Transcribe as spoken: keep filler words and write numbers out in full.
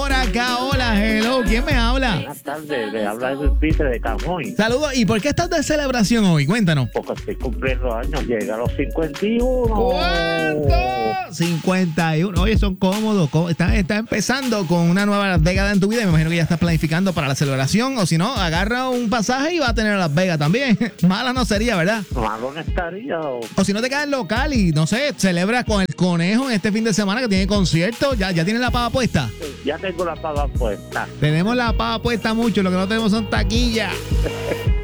por acá. Hola, hello. ¿Quién me habla? Buenas tardes, le habla Edwin Peter de Camoy. Saludos. ¿Y por qué estás de celebración hoy? Cuéntanos. Porque estoy cumpliendo años, llega a los cincuenta y uno. ¿Cuánto? cincuenta y uno. Oye, son cómodos. Estás está empezando con una nueva década en tu vida. Me imagino que ya estás planificando para la celebración. O si no, agarra un pasaje y va a tener a Las Vegas también. Mala no sería, ¿verdad? Malo no estaría. O... o si no, te quedas local y, no sé, celebras con el Conejo en este fin de semana que tiene concierto. ¿Ya, ya tienes la pava puesta? Ya tengo la pava puesta. Tenemos la pava puesta mucho. Lo que no tenemos son taquillas.